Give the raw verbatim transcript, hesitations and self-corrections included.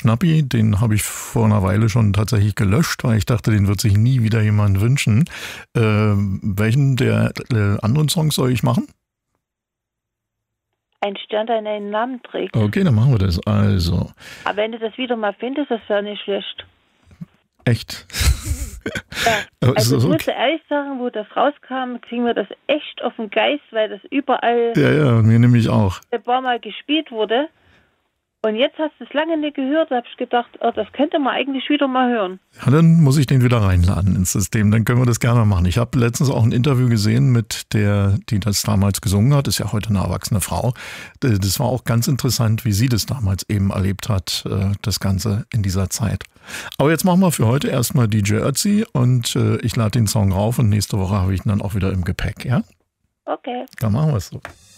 Schnappi, den habe ich vor einer Weile schon tatsächlich gelöscht, weil ich dachte, den wird sich nie wieder jemand wünschen. Äh, welchen der äh, anderen Songs soll ich machen? Ein Stern, der einen Namen trägt. Okay, dann machen wir das. Also. Aber wenn du das wieder mal findest, das wäre nicht schlecht. Echt? Ja, also ich okay. muss ehrlich sagen, wo das rauskam, kriegen wir das echt auf den Geist, weil das überall ja, ja, mir nämlich auch. ein paar Mal gespielt wurde. Und jetzt hast du es lange nicht gehört, da habe ich gedacht, oh, das könnte man eigentlich wieder mal hören. Ja, dann muss ich den wieder reinladen ins System, dann können wir das gerne machen. Ich habe letztens auch ein Interview gesehen mit der, die das damals gesungen hat, ist ja heute eine erwachsene Frau. Das war auch ganz interessant, wie sie das damals eben erlebt hat, das Ganze in dieser Zeit. Aber jetzt machen wir für heute erstmal D J Ötzi und ich lade den Song rauf und nächste Woche habe ich ihn dann auch wieder im Gepäck, ja? Okay. Dann machen wir es so.